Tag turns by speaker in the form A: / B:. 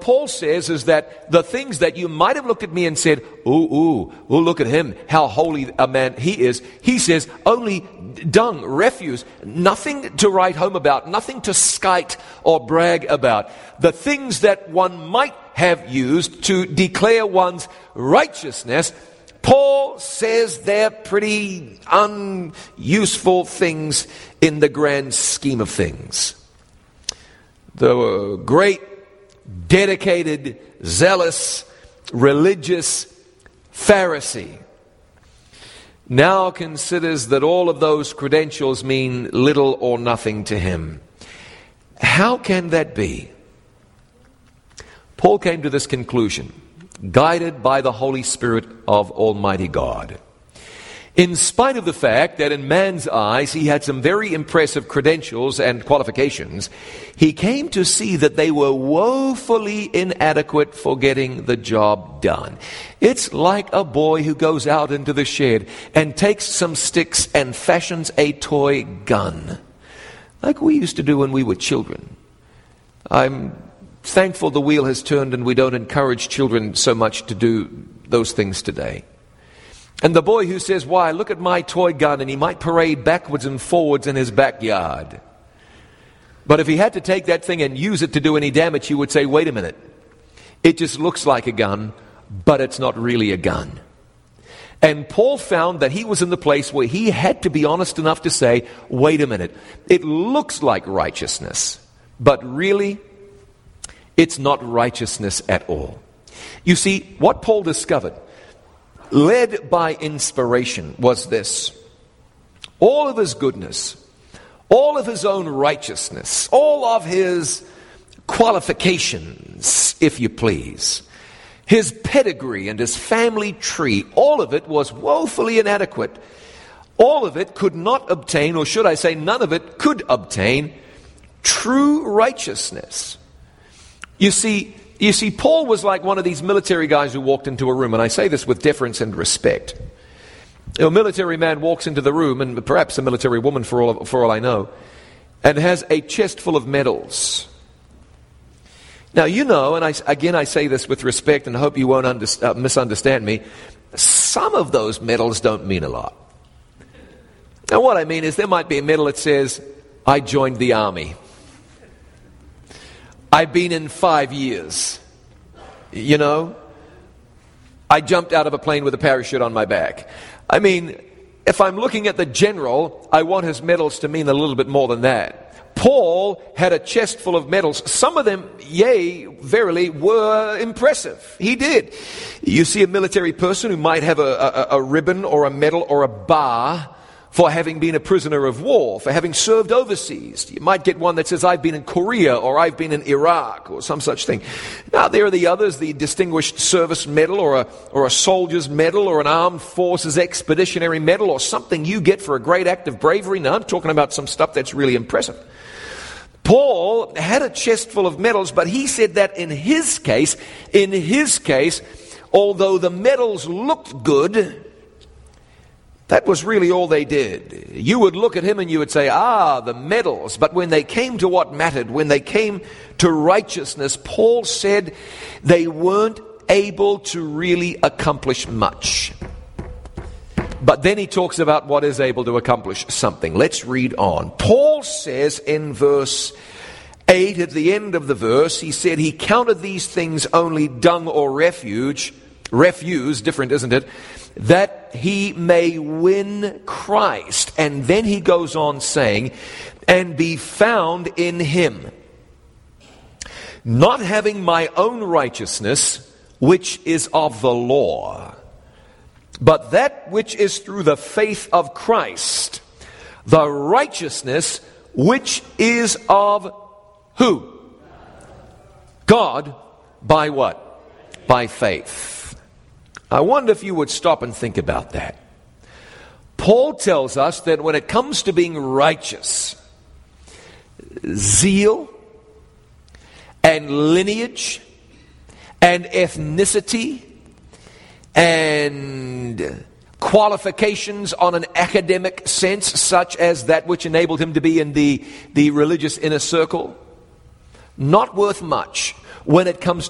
A: Paul says is that the things that you might have looked at me and said, ooh, look at him, how holy a man he is. He says, only dung, refuse, nothing to write home about, nothing to skite or brag about. The things that one might have used to declare one's righteousness, Paul says they're pretty unuseful things in the grand scheme of things. The great, dedicated, zealous, religious Pharisee now considers that all of those credentials mean little or nothing to him. How can that be? Paul came to this conclusion, guided by the Holy Spirit of Almighty God. In spite of the fact that in man's eyes he had some very impressive credentials and qualifications, he came to see that they were woefully inadequate for getting the job done. It's like a boy who goes out into the shed and takes some sticks and fashions a toy gun, like we used to do when we were children. I'm thankful the wheel has turned and we don't encourage children so much to do those things today. And the boy who says, why, look at my toy gun, and he might parade backwards and forwards in his backyard. But if he had to take that thing and use it to do any damage, he would say, wait a minute. It just looks like a gun, but it's not really a gun. And Paul found that he was in the place where he had to be honest enough to say, wait a minute. It looks like righteousness, but really, it's not righteousness at all. You see, what Paul discovered, led by inspiration, was this. All of his goodness, all of his own righteousness, all of his qualifications, if you please, his pedigree and his family tree, all of it was woefully inadequate. All of it could not obtain, or should I say none of it could obtain, true righteousness. You see, Paul was like one of these military guys who walked into a room, and I say this with deference and respect. A military man walks into the room, and perhaps a military woman for all I know, and has a chest full of medals. Now, you know, and I say this with respect, and I hope you won't misunderstand me, some of those medals don't mean a lot. Now, what I mean is there might be a medal that says, I joined the army. I've been in 5 years. You know, I jumped out of a plane with a parachute on my back. I mean, if I'm looking at the general, I want his medals to mean a little bit more than that. Paul had a chest full of medals. Some of them, yea, verily, were impressive. He did. You see a military person who might have a ribbon or a medal or a bar for having been a prisoner of war, for having served overseas. You might get one that says, I've been in Korea, or I've been in Iraq, or some such thing. Now, there are the others, the Distinguished Service Medal, or a Soldier's Medal, or an Armed Forces Expeditionary Medal, or something you get for a great act of bravery. Now, I'm talking about some stuff that's really impressive. Paul had a chest full of medals, but he said that in his case, although the medals looked good, that was really all they did. You would look at him and you would say, the medals. But when they came to what mattered, when they came to righteousness, Paul said they weren't able to really accomplish much. But then he talks about what is able to accomplish something. Let's read on. Paul says in verse 8, at the end of the verse, he said he counted these things only dung or refuse, different, isn't it? That he may win Christ. And then he goes on saying, and be found in him, not having my own righteousness, which is of the law, but that which is through the faith of Christ, the righteousness which is of who? God. By what? By faith. I wonder if you would stop and think about that. Paul tells us that when it comes to being righteous, zeal and lineage and ethnicity and qualifications on an academic sense, such as that which enabled him to be in the religious inner circle, not worth much when it comes